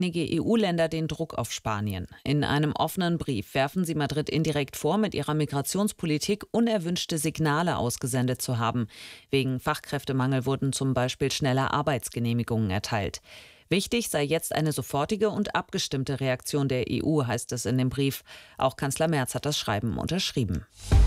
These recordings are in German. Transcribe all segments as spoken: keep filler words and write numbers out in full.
Einige E U-Länder den Druck auf Spanien. In einem offenen Brief werfen sie Madrid indirekt vor, mit ihrer Migrationspolitik unerwünschte Signale ausgesendet zu haben. Wegen Fachkräftemangel wurden zum Beispiel schneller Arbeitsgenehmigungen erteilt. Wichtig sei jetzt eine sofortige und abgestimmte Reaktion der E U, heißt es in dem Brief. Auch Kanzler Merz hat das Schreiben unterschrieben.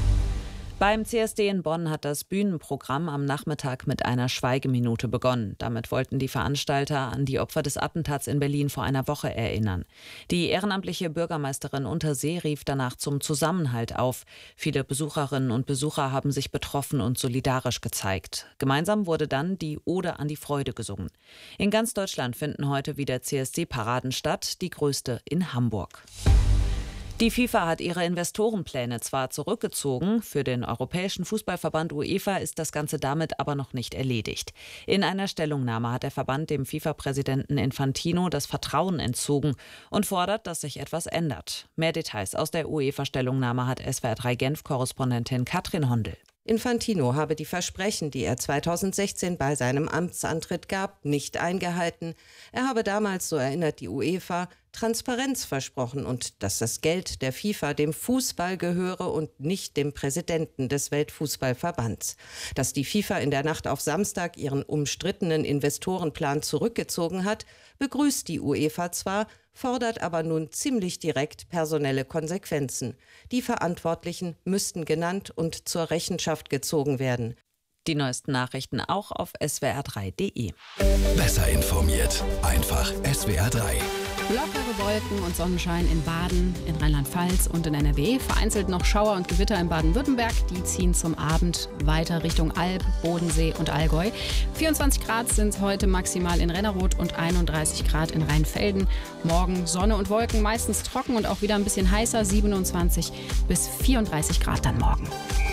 Beim C S D in Bonn hat das Bühnenprogramm am Nachmittag mit einer Schweigeminute begonnen. Damit wollten die Veranstalter an die Opfer des Attentats in Berlin vor einer Woche erinnern. Die ehrenamtliche Bürgermeisterin Untersee rief danach zum Zusammenhalt auf. Viele Besucherinnen und Besucher haben sich betroffen und solidarisch gezeigt. Gemeinsam wurde dann die Ode an die Freude gesungen. In ganz Deutschland finden heute wieder C S D-Paraden statt, die größte in Hamburg. Die FIFA hat ihre Investorenpläne zwar zurückgezogen, für den Europäischen Fußballverband UEFA ist das Ganze damit aber noch nicht erledigt. In einer Stellungnahme hat der Verband dem FIFA-Präsidenten Infantino das Vertrauen entzogen und fordert, dass sich etwas ändert. Mehr Details aus der UEFA-Stellungnahme hat S W R drei Genf-Korrespondentin Katrin Hondel. Infantino habe die Versprechen, die er zweitausendsechzehn bei seinem Amtsantritt gab, nicht eingehalten. Er habe damals, so erinnert die UEFA, Transparenz versprochen und dass das Geld der FIFA dem Fußball gehöre und nicht dem Präsidenten des Weltfußballverbands. Dass die FIFA in der Nacht auf Samstag ihren umstrittenen Investorenplan zurückgezogen hat, begrüßt die UEFA zwar, fordert aber nun ziemlich direkt personelle Konsequenzen. Die Verantwortlichen müssten genannt und zur Rechenschaft gezogen werden. Die neuesten Nachrichten auch auf S W R drei Punkt de. Besser informiert, einfach S W R drei. Lockere Wolken und Sonnenschein in Baden, in Rheinland-Pfalz und in N R W. Vereinzelt noch Schauer und Gewitter in Baden-Württemberg. Die ziehen zum Abend weiter Richtung Alb, Bodensee und Allgäu. vierundzwanzig Grad sind heute maximal in Renneroth und einunddreißig Grad in Rheinfelden. Morgen Sonne und Wolken, meistens trocken und auch wieder ein bisschen heißer. siebenundzwanzig bis vierunddreißig Grad dann morgen.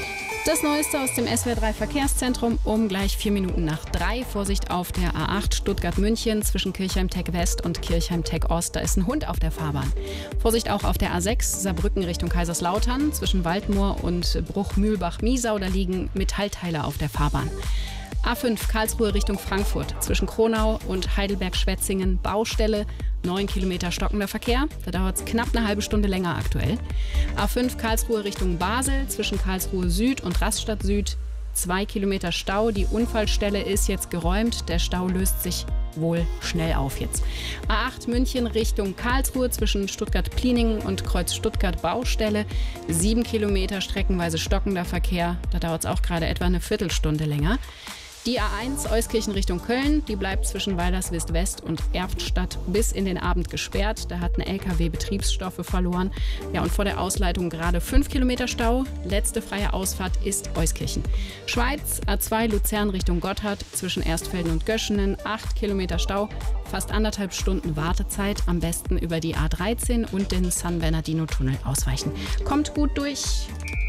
Das Neueste aus dem S W R drei Verkehrszentrum um gleich vier Minuten nach drei. Vorsicht auf der A acht Stuttgart-München zwischen Kirchheim-Tech-West und Kirchheim-Tech-Ost. Da ist ein Hund auf der Fahrbahn. Vorsicht auch auf der A sechs Saarbrücken Richtung Kaiserslautern zwischen Waldmoor und Bruch-Mühlbach-Miesau. Da liegen Metallteile auf der Fahrbahn. A fünf Karlsruhe Richtung Frankfurt zwischen Kronau und Heidelberg-Schwetzingen Baustelle. neun Kilometer stockender Verkehr. Da dauert es knapp eine halbe Stunde länger aktuell. A fünf Karlsruhe Richtung Basel zwischen Karlsruhe Süd und Rastatt Süd. zwei Kilometer Stau. Die Unfallstelle ist jetzt geräumt. Der Stau löst sich wohl schnell auf jetzt. A acht München Richtung Karlsruhe zwischen Stuttgart-Pliningen und Kreuz Stuttgart Baustelle. sieben Kilometer streckenweise stockender Verkehr. Da dauert es auch gerade etwa eine Viertelstunde länger. Die A eins Euskirchen Richtung Köln, die bleibt zwischen Weilerswist West und Erftstadt bis in den Abend gesperrt. Da hat ein L K W Betriebsstoffe verloren. Ja, und vor der Ausleitung gerade fünf Kilometer Stau. Letzte freie Ausfahrt ist Euskirchen. Schweiz, A zwei Luzern Richtung Gotthard zwischen Erstfelden und Göschenen, acht Kilometer Stau. Fast anderthalb Stunden Wartezeit. Am besten über die A dreizehn und den San Bernardino-Tunnel ausweichen. Kommt gut durch.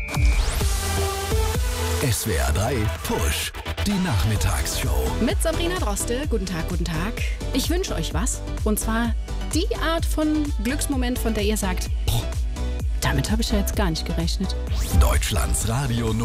S W R drei Push. Die Nachmittagsshow. Mit Sabrina Droste. Guten Tag, guten Tag. Ich wünsche euch was. Und zwar die Art von Glücksmoment, von der ihr sagt, boah, damit habe ich ja jetzt gar nicht gerechnet. Deutschlands Radio